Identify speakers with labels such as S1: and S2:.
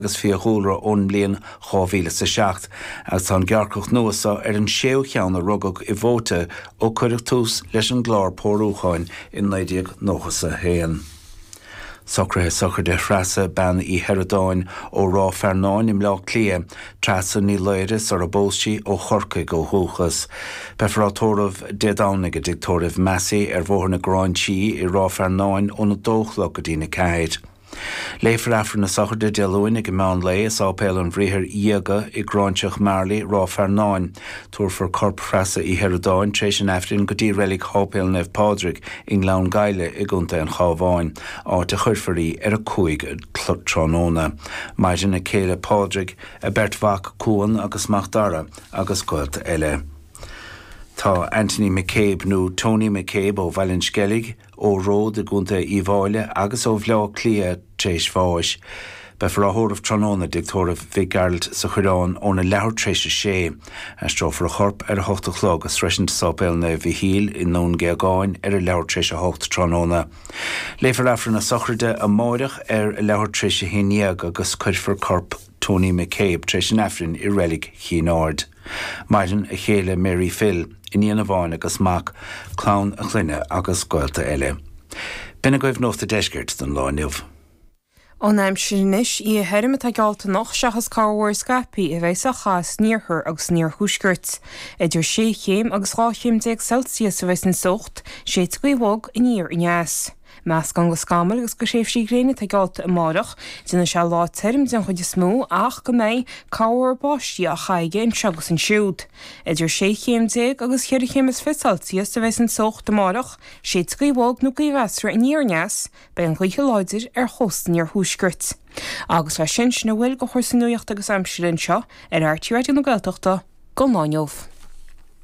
S1: agus fiachúra ón blion 2007 agus tá gearcach nuasa an séo cheann a rugach I bhóta ó chuireach tús leis an glár pórúcháin in 1991. Socr de frasa ban I Heradáin ó rá fearnáin im lá clia, trasa ní leiris ar a bósí ó chorca go húchas. Befratóramh dedánig a dictóramh mesaí ar bhór na gráintí I rá fearnáin ó na dóchlach go dtína caid. Léifar afran na socr de dealúin ag meán lei is ápéil an bhríthir íaga I gráinteach Marley rá fearnáin, túr for corp frasa I Heradáin tréis an efrin go dtí relic hápéil nef Pádraig in lán gaile I gúnta an chábháin áit a chuirfarí ar a cúig trónóna. Maidin na céile Pádraig a bertmhach cúan agus machdara agus cuailt eile. Tá Anthony McCabe nó Tony McCabe ó Vailenskellig ó ród a gúnta Íbháile agus ó bhlá clia tréis fáis. Befrathóramh trónóna dictóramh Vic-Gerald sa chuireáin ó na leabhar tréis sé, a strófar a chorp ar a 8 chlog agus freisin sápéil na bhíhíl in nón geagáin ar a leabhar tréis a 8 trónóna. Léifar afran na socrde a máireach ar a leabhar tréis a héníag agus chuirfar corp Tony McCabe tréis an efrin I relic Chináard. Maidin a chéile Mary Phil in Ianamháin agus mac clán a chluine agus goilta eile. Bina goibh nóta deisgirt don láinniuh.
S2: An aim sinis I herim a gealta noch seachas cáhar scapi a bheith a chas níorthir agus níor thuisgirt. Idir 6 chéim agus 8 chéim Celsius a bheith an socht, 7 cuimhóg in níor ineas. Meas gan go scamal agus go séf sí gréine a gealta a márach, dina se lá term den chuid smó ach go méid cáhar báistí a chaige in segus an siúd. Idir 6 chéim agus 4 chéim is 5 Celsius a bheith an socht a márach, 7 cuimhóg nó cuimhheasra in níor ineas, be an chuige láidir ar chóstan níor thuisgirt. Agus le sin na bhfuil go chóir san nuacht agus amsúlinn seo ar airtíráid an gailteachta go láinneomh.